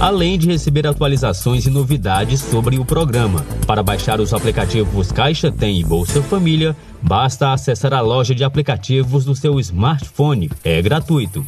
além de receber atualizações e novidades sobre o programa. Para baixar os aplicativos Caixa Tem e Bolsa Família, basta acessar a loja de aplicativos do seu smartphone. É gratuito.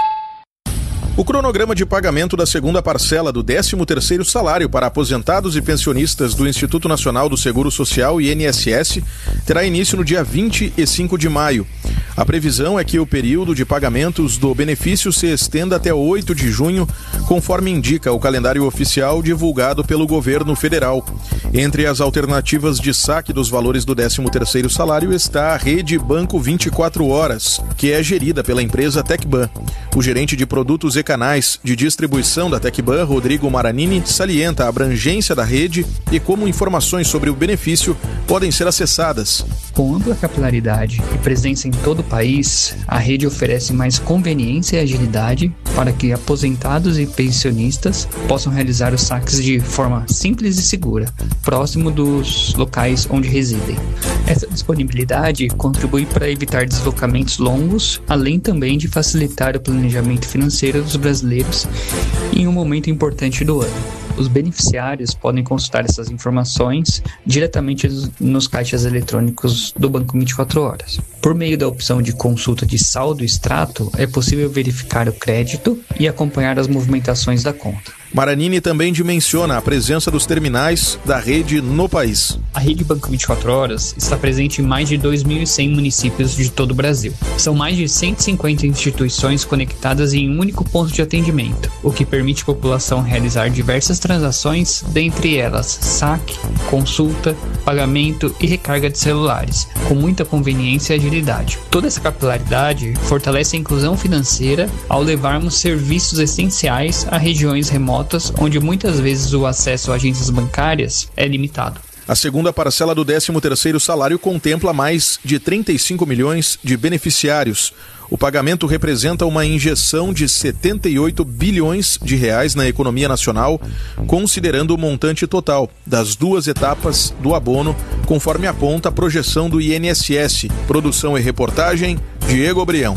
O cronograma de pagamento da segunda parcela do 13º salário para aposentados e pensionistas do Instituto Nacional do Seguro Social, INSS, terá início no dia 25 de maio. A previsão é que o período de pagamentos do benefício se estenda até 8 de junho, conforme indica o calendário oficial divulgado pelo governo federal. Entre as alternativas de saque dos valores do 13º salário está a rede Banco 24 Horas, que é gerida pela empresa Tecban. O gerente de produtos e canais de distribuição da Tecban, Rodrigo Maranini, salienta a abrangência da rede e como informações sobre o benefício podem ser acessadas. Com ampla capilaridade e presença em todo o país, a rede oferece mais conveniência e agilidade para que aposentados e pensionistas possam realizar os saques de forma simples e segura, próximo dos locais onde residem. Essa disponibilidade contribui para evitar deslocamentos longos, além também de facilitar o planejamento financeiro dos brasileiros em um momento importante do ano. Os beneficiários podem consultar essas informações diretamente nos caixas eletrônicos do Banco 24 Horas. Por meio da opção de consulta de saldo e extrato, é possível verificar o crédito e acompanhar as movimentações da conta. Maranini também dimensiona a presença dos terminais da rede no país. A rede Banco 24 Horas está presente em mais de 2.100 municípios de todo o Brasil. São mais de 150 instituições conectadas em um único ponto de atendimento, o que permite à população realizar diversas transações, dentre elas saque, consulta, pagamento e recarga de celulares, com muita conveniência e agilidade. Toda essa capilaridade fortalece a inclusão financeira ao levarmos serviços essenciais a regiões remotas, onde muitas vezes o acesso a agências bancárias é limitado. A segunda parcela do 13º salário contempla mais de 35 milhões de beneficiários. O pagamento representa uma injeção de 78 bilhões de reais na economia nacional, considerando o montante total das duas etapas do abono, conforme aponta a projeção do INSS. Produção e reportagem, Diego Brião.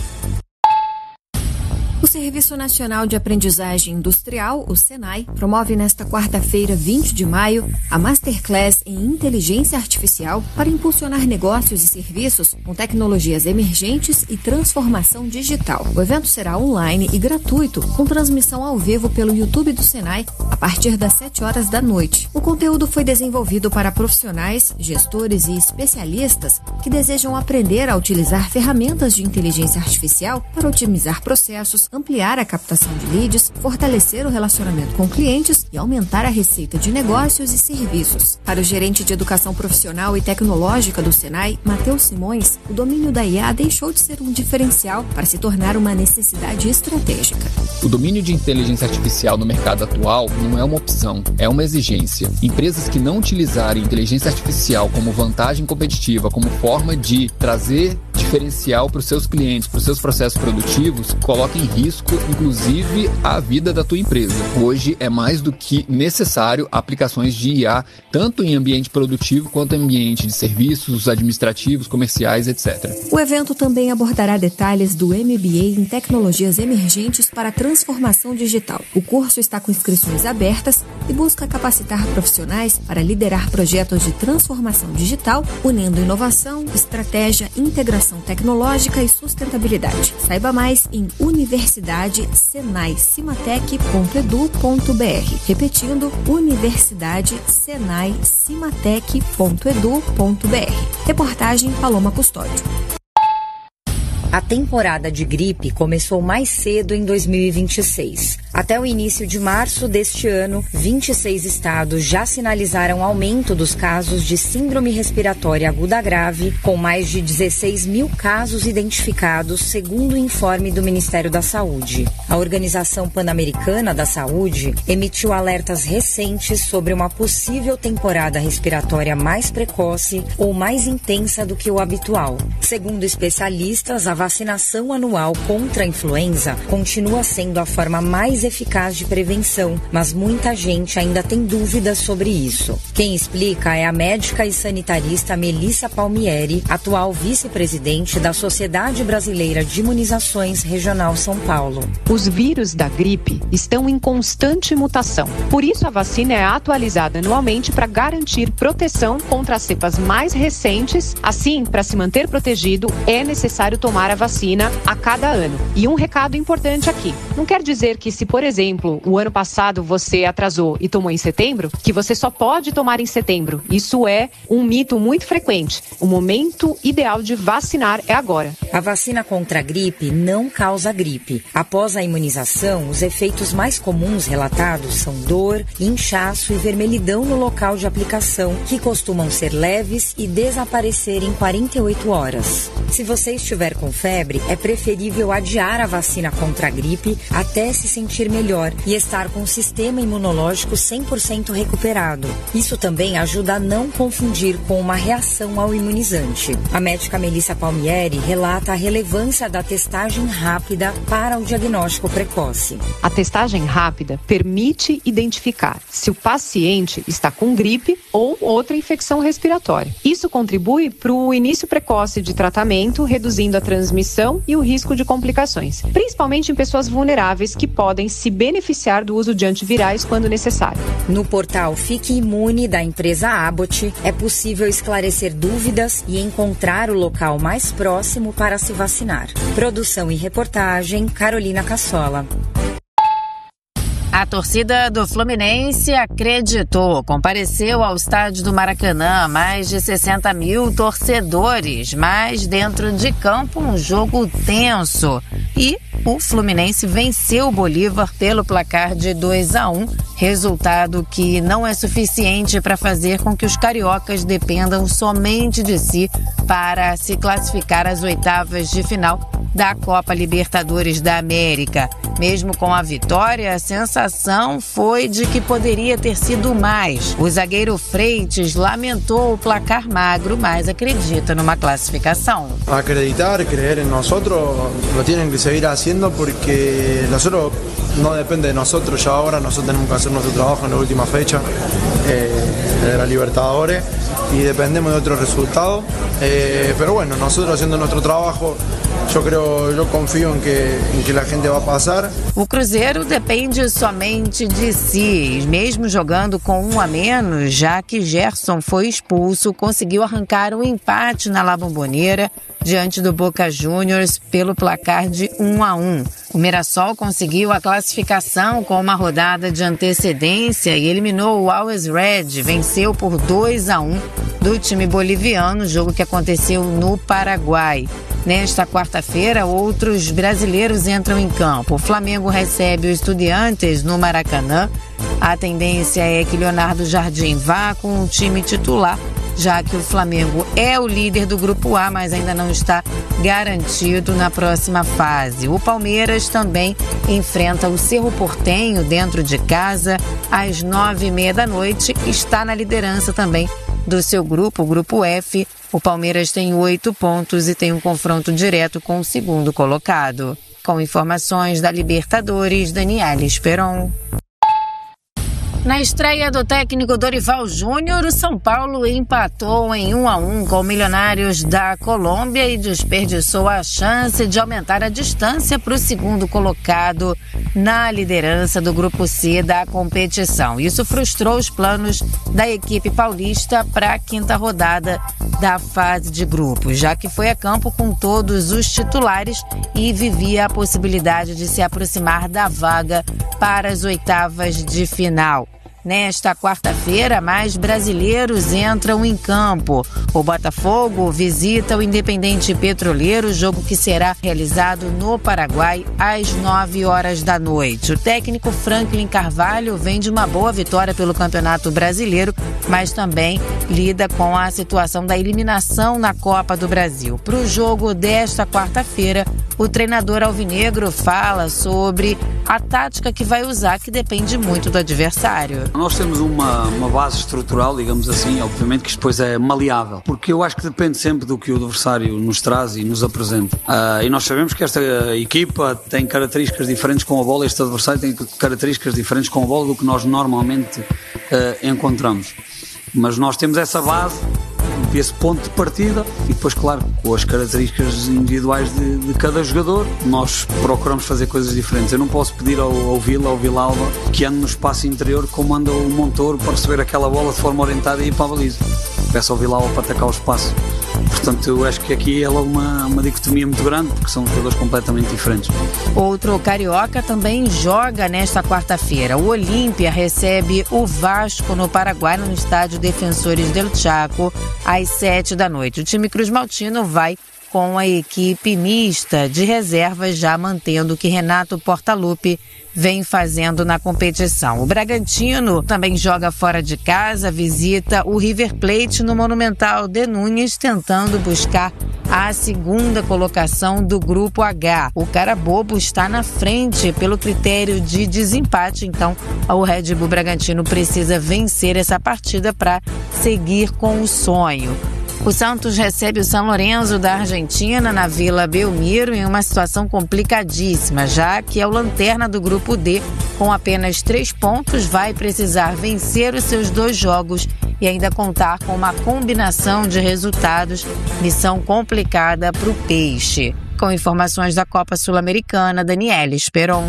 O Serviço Nacional de Aprendizagem Industrial, o SENAI, promove nesta quarta-feira, 20 de maio, a Masterclass em Inteligência Artificial para impulsionar negócios e serviços com tecnologias emergentes e transformação digital. O evento será online e gratuito, com transmissão ao vivo pelo YouTube do SENAI a partir das 7 horas da noite. O conteúdo foi desenvolvido para profissionais, gestores e especialistas que desejam aprender a utilizar ferramentas de inteligência artificial para otimizar processos, ampliar a captação de leads, fortalecer o relacionamento com clientes e aumentar a receita de negócios e serviços. Para o gerente de educação profissional e tecnológica do SENAI, Matheus Simões, o domínio da IA deixou de ser um diferencial para se tornar uma necessidade estratégica. O domínio de inteligência artificial no mercado atual não é uma opção, é uma exigência. Empresas que não utilizarem inteligência artificial como vantagem competitiva, como forma de trazer diferencial para os seus clientes, para os seus processos produtivos, coloca em risco, inclusive, a vida da tua empresa. Hoje é mais do que necessário aplicações de IA, tanto em ambiente produtivo quanto em ambiente de serviços, administrativos, comerciais, etc. O evento também abordará detalhes do MBA em Tecnologias Emergentes para a Transformação Digital. O curso está com inscrições abertas e busca capacitar profissionais para liderar projetos de transformação digital, unindo inovação, estratégia, integração tecnológica e sustentabilidade. Saiba mais em universidadesenai-cimatec.edu.br. Repetindo, universidadesenai-cimatec.edu.br. Reportagem Paloma Custódio. A temporada de gripe começou mais cedo em 2026. Até o início de março deste ano, 26 estados já sinalizaram aumento dos casos de síndrome respiratória aguda grave, com mais de 16 mil casos identificados, segundo o informe do Ministério da Saúde. A Organização Pan-Americana da Saúde emitiu alertas recentes sobre uma possível temporada respiratória mais precoce ou mais intensa do que o habitual. Segundo especialistas, a vacinação anual contra a influenza continua sendo a forma mais eficaz de prevenção, mas muita gente ainda tem dúvidas sobre isso. Quem explica é a médica e sanitarista Melissa Palmieri, atual vice-presidente da Sociedade Brasileira de Imunizações Regional São Paulo. Os vírus da gripe estão em constante mutação. Por isso, a vacina é atualizada anualmente para garantir proteção contra as cepas mais recentes. Assim, para se manter protegido, é necessário tomar a vacina a cada ano. E um recado importante aqui. Não quer dizer que se, por exemplo, o ano passado você atrasou e tomou em setembro, que você só pode tomar em setembro. Isso é um mito muito frequente. O momento ideal de vacinar é agora. A vacina contra a gripe não causa gripe. Após a imunização, os efeitos mais comuns relatados são dor, inchaço e vermelhidão no local de aplicação, que costumam ser leves e desaparecer em 48 horas. Se você estiver com febre, é preferível adiar a vacina contra a gripe até se sentir melhor e estar com o sistema imunológico 100% recuperado. Isso também ajuda a não confundir com uma reação ao imunizante. A médica Melissa Palmieri relata a relevância da testagem rápida para o diagnóstico precoce. A testagem rápida permite identificar se o paciente está com gripe ou outra infecção respiratória. Isso contribui para o início precoce de tratamento, reduzindo a transmissão e o risco de complicações, principalmente em pessoas vulneráveis que podem se beneficiar do uso de antivirais quando necessário. No portal Fique Imune da empresa Abbott, é possível esclarecer dúvidas e encontrar o local mais próximo para se vacinar. Produção e reportagem, Carolina Cassola. A torcida do Fluminense acreditou, compareceu ao estádio do Maracanã, mais de 60 mil torcedores, mas dentro de campo um jogo tenso. E o Fluminense venceu o Bolívar pelo placar de 2-1, resultado que não é suficiente para fazer com que os cariocas dependam somente de si para se classificar às oitavas de final da Copa Libertadores da América. Mesmo com a vitória, a sensação foi de que poderia ter sido mais. O zagueiro Freitas lamentou o placar magro, mas acredita numa classificação. Acreditar, creer en nosotros, lo tienen que seguir haciendo porque nosotros no depende de nosotros ya ahora, nosotros tenemos que hacer nuestro trabajo en la última fecha de la Libertadores y dependemos de otros resultados, pero bueno, nosotros haciendo nuestro trabajo, eu confio em que a gente vai passar. O Cruzeiro depende somente de si, mesmo jogando com um a menos, já que Gerson foi expulso, conseguiu arrancar um empate na La Bombonera diante do Boca Juniors pelo placar de 1-1. O Mirassol conseguiu a classificação com uma rodada de antecedência e eliminou o Always Red, venceu por 2-1 do time boliviano, jogo que aconteceu no Paraguai. Nesta quarta-feira, outros brasileiros entram em campo. O Flamengo recebe o Estudiantes no Maracanã. A tendência é que Leonardo Jardim vá com o time titular, já que o Flamengo é o líder do Grupo A, mas ainda não está garantido na próxima fase. O Palmeiras também enfrenta o Cerro Porteño dentro de casa às 9h30 da noite. Está na liderança também do seu grupo, o Grupo F. O Palmeiras tem 8 pontos e tem um confronto direto com o segundo colocado. Com informações da Libertadores, Daniela Esperon. Na estreia do técnico Dorival Júnior, o São Paulo empatou em 1-1 com o Milionários da Colômbia e desperdiçou a chance de aumentar a distância para o segundo colocado na liderança do Grupo C da competição. Isso frustrou os planos da equipe paulista para a quinta rodada da fase de grupos, já que foi a campo com todos os titulares e vivia a possibilidade de se aproximar da vaga para as oitavas de final. Nesta quarta-feira, mais brasileiros entram em campo. O Botafogo visita o Independente Petroleiro, jogo que será realizado no Paraguai às 9h da noite. O técnico Franklin Carvalho vem de uma boa vitória pelo Campeonato Brasileiro, mas também lida com a situação da eliminação na Copa do Brasil. Para o jogo desta quarta-feira, o treinador alvinegro fala sobre a tática que vai usar, que depende muito do adversário. Nós temos uma base estrutural, digamos assim, obviamente que isto depois é maleável, porque eu acho que depende sempre do que o adversário nos traz e nos apresenta. E nós sabemos que esta equipa tem características diferentes com a bola, este adversário tem características diferentes com a bola do que nós normalmente encontramos. Mas nós temos essa base, esse ponto de partida, e depois, claro, com as características individuais de cada jogador, nós procuramos fazer coisas diferentes. Eu não posso pedir ao Vilalba que ande no espaço interior como anda o Montoro para receber aquela bola de forma orientada e ir para a baliza. Peço ao Vilalba para atacar o espaço. Portanto, eu acho que aqui ela é uma dicotomia muito grande, porque são jogadores completamente diferentes. Outro carioca também joga nesta quarta-feira. O Olímpia recebe o Vasco no Paraguai, no estádio Defensores del Chaco, às 19h. O time cruzmaltino vai com a equipe mista de reservas, já mantendo o que Renato Portaluppi vem fazendo na competição. O Bragantino também joga fora de casa, visita o River Plate no Monumental de Núñez, tentando buscar a segunda colocação do Grupo H. O Carabobo está na frente pelo critério de desempate, então o Red Bull Bragantino precisa vencer essa partida para seguir com o sonho. O Santos recebe o São Lourenço da Argentina na Vila Belmiro em uma situação complicadíssima, já que é o lanterna do Grupo D com apenas 3 pontos, vai precisar vencer os seus 2 jogos e ainda contar com uma combinação de resultados, missão complicada para o Peixe. Com informações da Copa Sul-Americana, Daniela Esperon.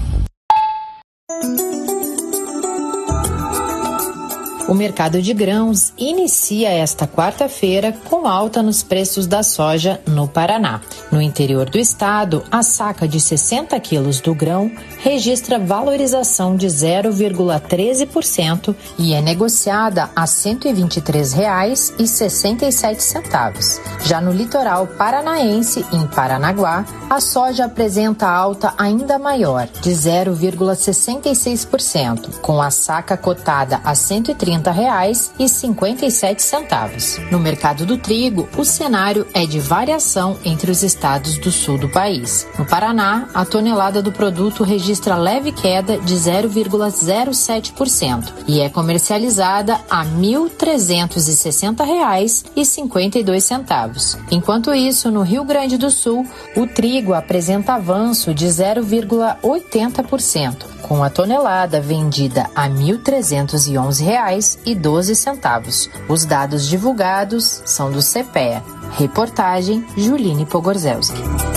O mercado de grãos inicia esta quarta-feira com alta nos preços da soja no Paraná. No interior do estado, a saca de 60 quilos do grão registra valorização de 0,13% e é negociada a R$ 123,67. Já no litoral paranaense, em Paranaguá, a soja apresenta alta ainda maior, de 0,66%, com a saca cotada a R$ 130,57. No mercado do trigo, o cenário é de variação entre os estados do sul do país. No Paraná, a tonelada do produto registra leve queda de 0,07% e é comercializada a R$ 1.360,52. Enquanto isso, no Rio Grande do Sul, o trigo apresenta avanço de 0,80%, com a tonelada vendida a R$ 1.311,12. Os dados divulgados são do CPEA. Reportagem Juline Pogorzelski.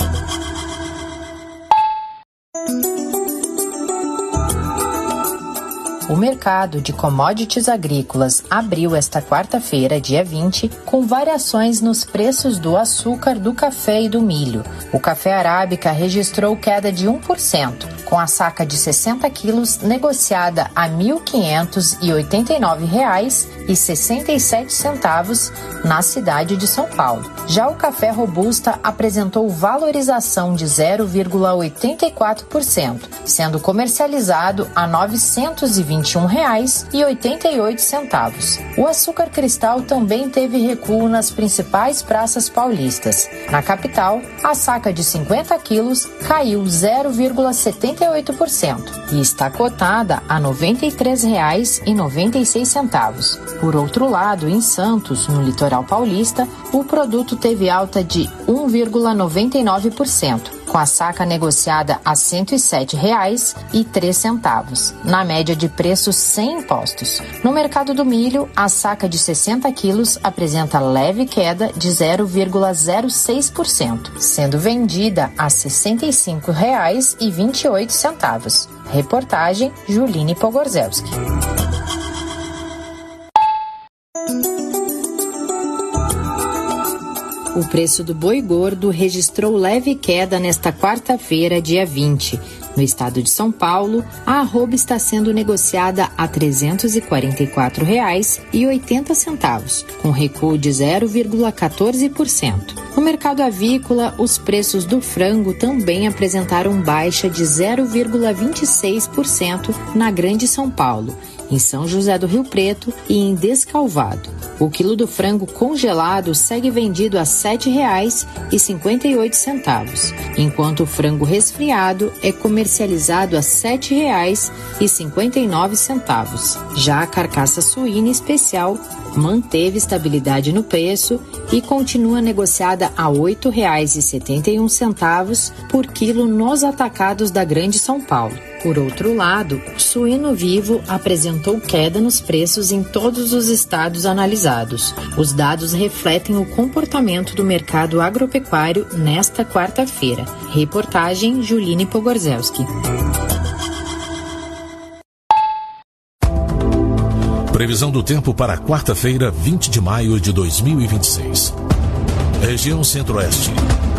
O mercado de commodities agrícolas abriu esta quarta-feira, dia 20, com variações nos preços do açúcar, do café e do milho. O café arábica registrou queda de 1%, com a saca de 60 quilos negociada a R$ 1.589,67 na cidade de São Paulo. Já o café robusta apresentou valorização de 0,84%, sendo comercializado a R$ 921,88. O açúcar cristal também teve recuo nas principais praças paulistas. Na capital, a saca de 50 quilos caiu 0,78% e está cotada a R$ 93,96. Por outro lado, em Santos, no litoral paulista, o produto teve alta de 1,99%, com a saca negociada a R$ 107,03, na média de preços sem impostos. No mercado do milho, a saca de 60 quilos apresenta leve queda de 0,06%, sendo vendida a R$ 65,28. Reportagem Juline Pogorzelski. O preço do boi gordo registrou leve queda nesta quarta-feira, dia 20. No estado de São Paulo, a arroba está sendo negociada a R$ 344,80, com recuo de 0,14%. No mercado avícola, os preços do frango também apresentaram baixa de 0,26% na Grande São Paulo, em São José do Rio Preto e em Descalvado. o quilo do frango congelado segue vendido a R$ 7,58, enquanto o frango resfriado é comercializado a R$ 7,59. Já a carcaça suína especial manteve estabilidade no preço e continua negociada a R$ 8,71 por quilo nos atacados da Grande São Paulo. Por outro lado, o suíno vivo apresentou queda nos preços em todos os estados analisados. Os dados refletem o comportamento do mercado agropecuário nesta quarta-feira. Reportagem Juline Pogorzelski. Previsão do tempo para quarta-feira, 20 de maio de 2026. Região Centro-Oeste.